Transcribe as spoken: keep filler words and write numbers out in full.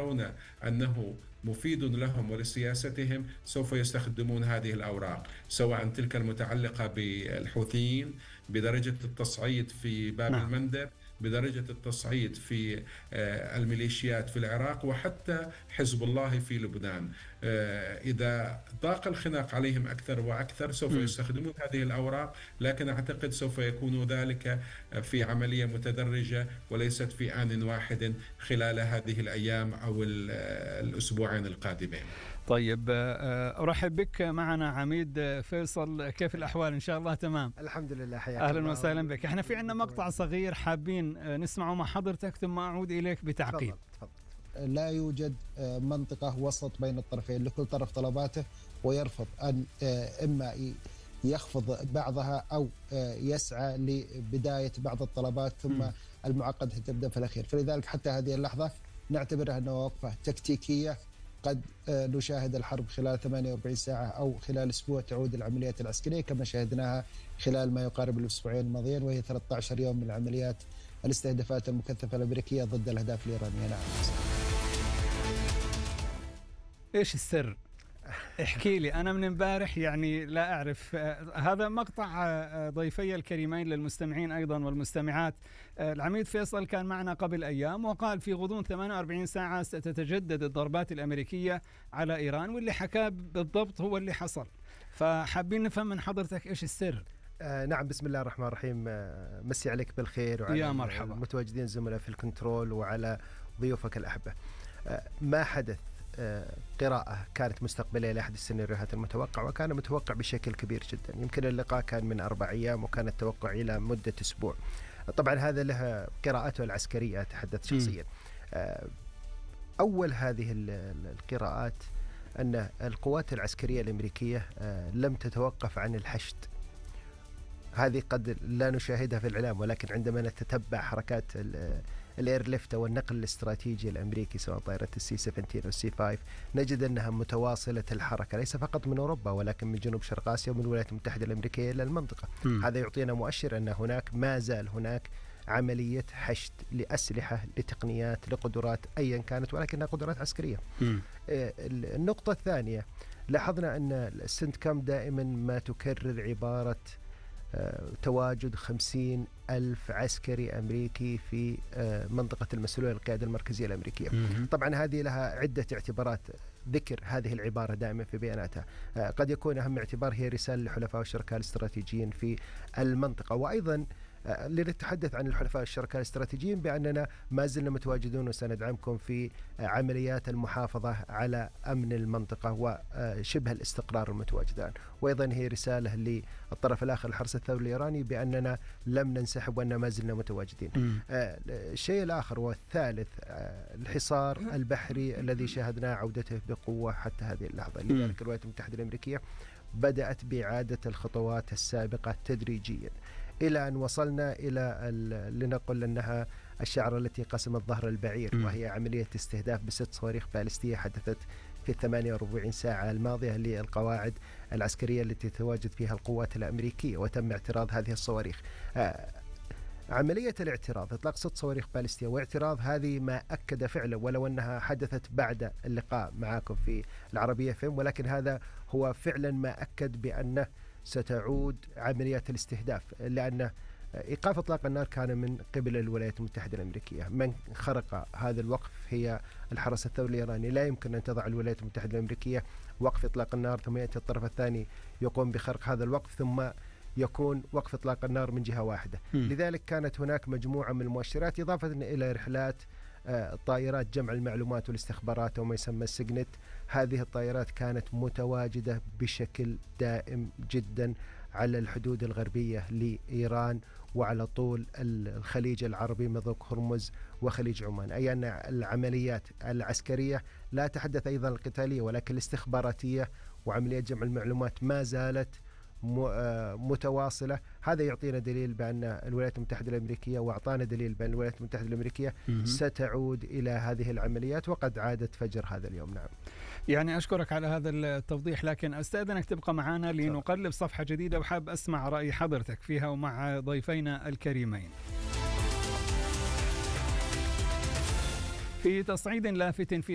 يرون أنه مفيد لهم ولسياستهم سوف يستخدمون هذه الأوراق، سواء تلك المتعلقة بالحوثيين بدرجة التصعيد في باب نعم. المندب، بدرجة التصعيد في الميليشيات في العراق، وحتى حزب الله في لبنان. إذا ضاق الخناق عليهم أكثر وأكثر سوف م. يستخدمون هذه الأوراق، لكن أعتقد سوف يكون ذلك في عملية متدرجة وليست في آن واحد خلال هذه الأيام أو الأسبوعين القادمين. طيب، أرحب بك معنا عميد فيصل، كيف الأحوال؟ إن شاء الله تمام. الحمد لله، حياك الله. أهلا وسهلا بك. احنا في عندنا مقطع صغير حابين نسمعه مع حضرتك ثم أعود إليك بتعقيب. تفضل. تفضل. لا يوجد منطقة وسط بين الطرفين، لكل طرف طلباته، ويرفض أن إما يخفض بعضها أو يسعى لبداية بعض الطلبات ثم م. المعقدة تبدأ في الأخير. فلذلك حتى هذه اللحظة نعتبرها أنها وقفة تكتيكية، قد نشاهد الحرب خلال ثمانية وأربعين ساعة أو خلال أسبوع تعود العمليات العسكرية كما شاهدناها خلال ما يقارب الأسبوعين الماضيين، وهي ثلاثة عشر يوم من العمليات الاستهدافات المكثفة الأمريكية ضد الأهداف الإيرانية. نعم. إيش السر؟ احكي لي، أنا من امبارح يعني لا أعرف. هذا مقطع ضيفي الكريمين للمستمعين أيضا والمستمعات. العميد فيصل كان معنا قبل أيام وقال في غضون ثمانية وأربعين ساعة ستتجدد الضربات الأمريكية على إيران، واللي حكاه بالضبط هو اللي حصل. فحابين نفهم من حضرتك إيش السر. آه نعم، بسم الله الرحمن الرحيم. آه مسي عليك بالخير وعلى يا مرحبا المتواجدين زملاء في الكنترول وعلى ضيوفك الأحبة. آه ما حدث قراءة كانت مستقبلية لأحد السيناريوهات المتوقع، وكان متوقع بشكل كبير جدا. يمكن اللقاء كان من أربع أيام وكان التوقع إلى مدة أسبوع. طبعا هذا له قراءته العسكرية، أتحدث شخصيا. أول هذه القراءات أن القوات العسكرية الأمريكية لم تتوقف عن الحشد. هذه قد لا نشاهدها في الإعلام، ولكن عندما نتتبع حركات الايرليفت والنقل الاستراتيجي الامريكي سواء طائره السي سبعة عشر او السي خمسة، نجد انها متواصله الحركه ليس فقط من اوروبا ولكن من جنوب شرق اسيا ومن الولايات المتحده الامريكيه الى المنطقه. م. هذا يعطينا مؤشر ان هناك ما زال هناك عمليه حشد لاسلحه، لتقنيات، لقدرات ايا كانت، ولكنها قدرات عسكريه. م. النقطه الثانيه، لاحظنا ان السنتكام دائما ما تكرر عباره تواجد خمسين ألف عسكري أمريكي في منطقة المسؤولية للقيادة المركزية الأمريكية. طبعا هذه لها عدة اعتبارات، ذكر هذه العبارة دائما في بياناتها. قد يكون أهم اعتبار هي رسالة لحلفاء والشركاء الاستراتيجيين في المنطقة، وأيضا لنتحدث عن الحلفاء والشركاء الاستراتيجيين بأننا ما زلنا متواجدون وسندعمكم في عمليات المحافظة على أمن المنطقة وشبه الاستقرار المتواجدان. وأيضا هي رسالة للطرف الآخر الحرس الثوري الإيراني بأننا لم ننسحب وأننا ما زلنا متواجدين. الشيء الآخر والثالث الحصار البحري الذي شاهدنا عودته بقوة حتى هذه اللحظة. لذلك الولايات المتحدة الأمريكية بدأت بإعادة الخطوات السابقة تدريجيا إلى أن وصلنا إلى لنقل أنها الشعرة التي قسمت ظهر البعير، وهي عملية استهداف بست صواريخ باليستية حدثت في الثمانية وأربعين ساعة الماضية للقواعد العسكرية التي تتواجد فيها القوات الأمريكية، وتم اعتراض هذه الصواريخ. عملية الاعتراض، إطلاق ست صواريخ باليستية واعتراض، هذه ما أكد فعلا ولو أنها حدثت بعد اللقاء معكم في العربية فيلم، ولكن هذا هو فعلا ما أكد بأنه ستعود عمليات الاستهداف، لأن إيقاف إطلاق النار كان من قبل الولايات المتحدة الأمريكية. من خرق هذا الوقف هي الحرس الثوري الإيراني. لا يمكن أن تضع الولايات المتحدة الأمريكية وقف إطلاق النار ثم يأتي الطرف الثاني يقوم بخرق هذا الوقف ثم يكون وقف إطلاق النار من جهة واحدة. م. لذلك كانت هناك مجموعة من المؤشرات، إضافة إلى رحلات طائرات جمع المعلومات والاستخبارات وما يسمى السجنت. هذه الطائرات كانت متواجدة بشكل دائم جدا على الحدود الغربية لإيران وعلى طول الخليج العربي منذ هرمز وخليج عمان. أي أن العمليات العسكرية لا تحدث أيضا القتالية ولكن الاستخباراتية وعمليات جمع المعلومات ما زالت متواصلة. هذا يعطينا دليل بأن الولايات المتحدة الأمريكية، وأعطانا دليل بأن الولايات المتحدة الأمريكية ستعود إلى هذه العمليات، وقد عادت فجر هذا اليوم. نعم. يعني أشكرك على هذا التوضيح، لكن أستأذنك تبقى معنا لنقلب صفحة جديدة، وحاب أسمع رأي حضرتك فيها ومع ضيفينا الكريمين. في تصعيد لافت في